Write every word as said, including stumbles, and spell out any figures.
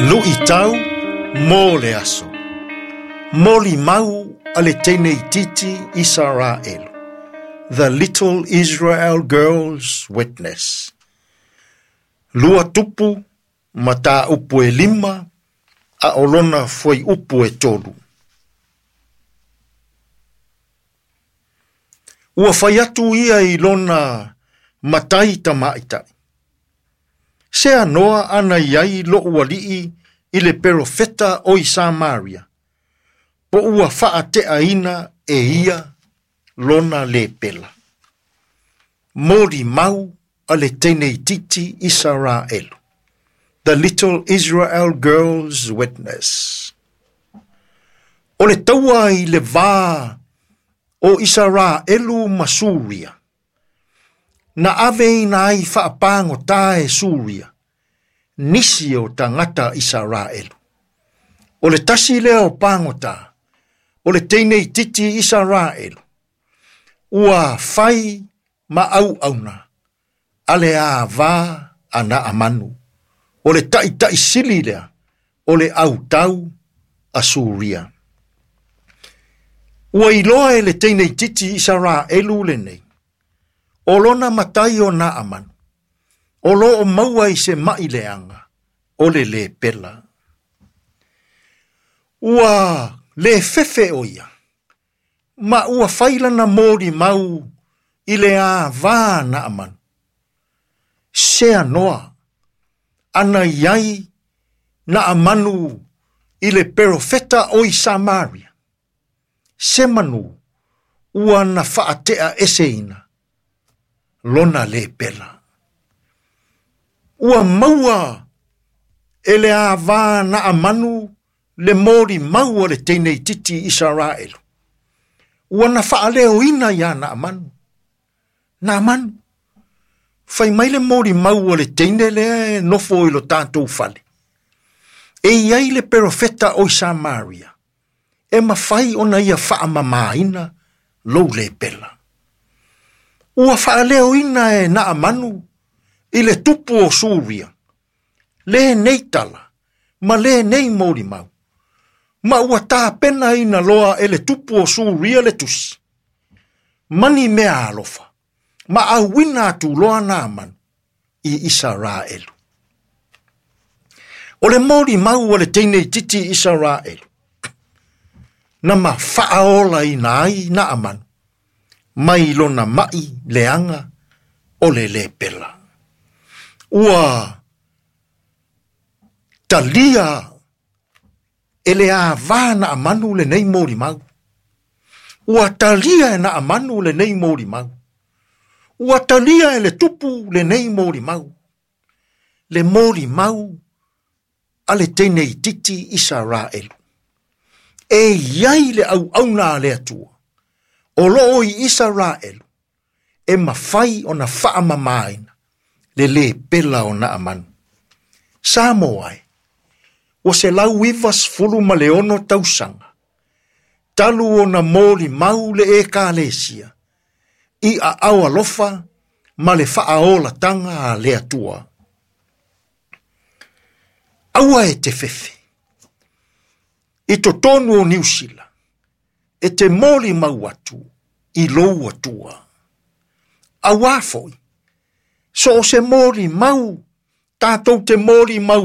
Lui tau mō le aso. Moli mau ale tene titi Israel. The Little Israel Girl's Witness. Lua tupu mata upu e lima a olona foi upu e tolu. Ua whaiatu ia i lona matai ta maitai. Sea noa ana iai lo ua lii i le perofeta o i Samaria. Po ua faa te aina e ia lona le pela. Mori mau ale tene titi Israel. The Little Israel Girl's Witness. O le taua i le vā o Israelu ma Suria. Na ave ina ai whaapango tae Suria. Nisi o tangata Israelu. O le tasi leo pango ta. O le teinei titi Israelu. Ua fai ma au auna. Ale a vā ana amanu. O le tai tai sili lea. O le au tau a Suria. Ua iloa e le teinei titi Israelu le nei. O lona matai o na amanu. O lo o maua i se mai leanga. O le le pela. Ua le fefe o ia. Ma ua failana mori mau i le a vā na amanu. Sea noa. Ana iai na amanu i le perofeta o i Samaria. Se manu ua na whaatea eseina. Lona le pela. Ua maua ele a vā na amanu le mori maua le teinei titi Israel. Ua na whaaleo ina ia na amanu. Na amanu. Fai mai le mori maua le teine le nofo ilo tātou fale. E iai le perofeta o Samaria. E mawhai ona ia whaamamaina lou le pela. Ua whaaleo ina e na amanu i le tupu o Suria. Le nei tala, ma le nei mori mau. Ma ua tā pena ina loa e le tupu o Suria le tusi. Mani mea alofa. Ma au wina atu loa na amanu i Israelu. O le mori mau o le teinei titi Israelu. Na ma whaaola ina ai na amanu. Mai lona mai leanga o le le pela. Ua talia ele a vā na amanu le nei mori mau. Ua talia e na amanu le nei mori mau. Ua talia e le tupu le nei mori mau. Le mori mau a le teinei titi Israel. E iai le au auna le atua. O loo i Israel. E mawhai o na whaamamaina. Le le pela o na amanu. Samoai. O se lau ivas fulu ma leono tausanga. Talu o na mori mau le e kālesia. I a awa lofa ma le whaaola tanga a le atua. Aua e te fefe. I to tonu o New Zealand. E te mori mau atu. I lou atua. Awa foi. So se mori mau. Tātou te mori mau.